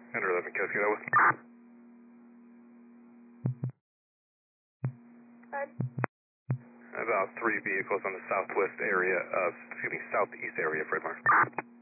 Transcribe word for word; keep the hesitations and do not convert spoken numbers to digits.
Under eleven, Cascade, over. Red. About three vehicles on the southwest area of, excuse me, southeast area of Fred Meyer.